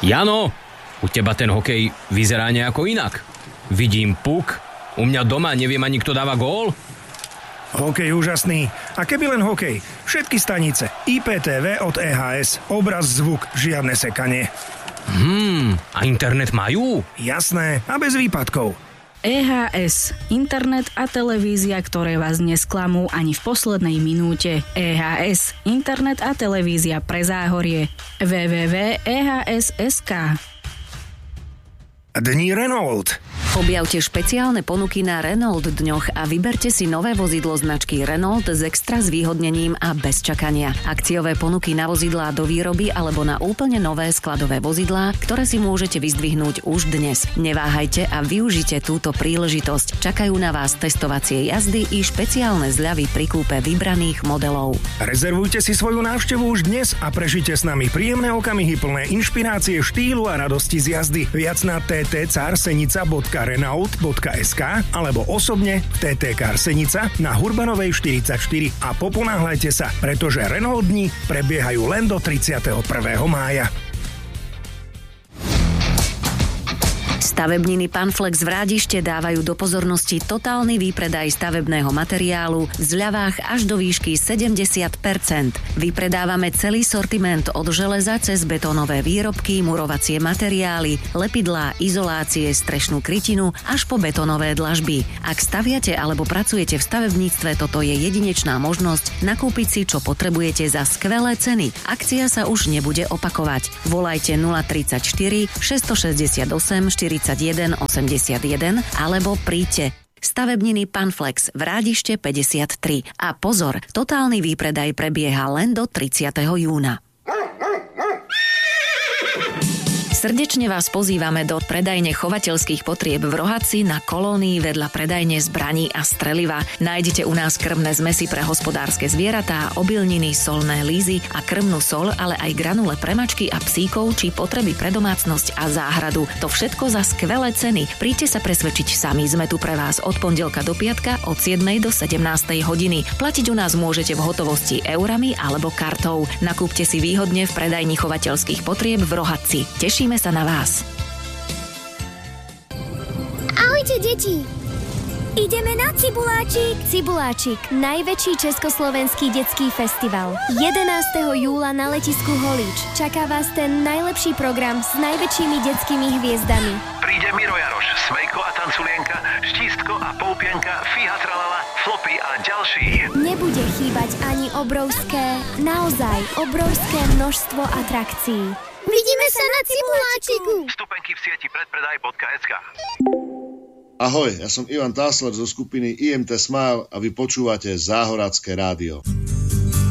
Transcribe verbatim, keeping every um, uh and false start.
Jano, u teba ten hokej vyzerá nejako inak. Vidím puk, u mňa doma neviem ani kto dáva gól. Hokej úžasný. A keby len hokej. Všetky stanice. í pé té vé od é há es. Obraz, zvuk, žiadne sekanie. Hmm, a internet majú? Jasné, a bez výpadkov. é há es. Internet a televízia, ktoré vás nesklamú ani v poslednej minúte. é há es. Internet a televízia pre Záhorie. w w w bodka e h s bodka es ká. Dni Renault. Objavte špeciálne ponuky na Renault dňoch a vyberte si nové vozidlo značky Renault s extra zvýhodnením a bez čakania. Akciové ponuky na vozidlá do výroby alebo na úplne nové skladové vozidlá, ktoré si môžete vyzdvihnúť už dnes. Neváhajte a využite túto príležitosť. Čakajú na vás testovacie jazdy i špeciálne zľavy pri kúpe vybraných modelov. Rezervujte si svoju návštevu už dnes a prežite s nami príjemné okamihy plné inšpirácie, štýlu a radosti z jazdy. Viac na té té carsenica bodka renault bodka es ká alebo osobne v té té Car Senica na Hurbanovej štyridsaťštyri a poponáhľajte sa, pretože Renault dni prebiehajú len do tridsiateho prvého mája. Stavebniny Panflex v Rádište dávajú do pozornosti totálny výpredaj stavebného materiálu v zľavách až do výšky sedemdesiat percent. Vypredávame celý sortiment od železa cez betónové výrobky, murovacie materiály, lepidlá, izolácie, strešnú krytinu až po betónové dlažby. Ak staviate alebo pracujete v stavebníctve, toto je jedinečná možnosť nakúpiť si, čo potrebujete za skvelé ceny. Akcia sa už nebude opakovať. Volajte nula tridsaťštyri šesťstošesťdesiatosem štyridsaťjeden osemdesiatjeden alebo príďte. Stavebniny Panflex v Rádište päťdesiattri. A pozor, totálny výpredaj prebieha len do tridsiateho júna. Srdečne vás pozývame do predajne chovateľských potrieb v Rohatci na Kolónii vedľa predajne zbraní a streliva. Nájdete u nás krmné zmesy pre hospodárske zvieratá, obilniny, solné lízy a krmnú soľ, ale aj granule pre mačky a psíkov či potreby pre domácnosť a záhradu. To všetko za skvelé ceny. Príďte sa presvedčiť sami. Sme tu pre vás od pondelka do piatka od siedmej do sedemnástej hodiny. Platiť u nás môžete v hotovosti eurami alebo kartou. Nakúpte si výhodne v predajni chovateľských potrieb v Rohatci. Tešíme sa na vás. Ahojte, deti! Ideme na Cibuláčik. Cibuláčik, najväčší československý detský festival. jedenásteho júla na letisku Holíč. Čaká vás ten najlepší program s najväčšími detskými hviezdami. Príde Miro Jaroš, Smejko a Tanculienka, Štístko a Poupienka, Fíha Tralala, Flopy a ďalší. Nebude chýbať ani obrovské, naozaj obrovské množstvo atrakcií. Vidíme sa na Cibuláčiku. Vstupenky v sieti predpredaj bodka es ká. Ahoj, ja som Ivan Tásler zo skupiny í em té Smile a vy počúvate Záhoracké rádio.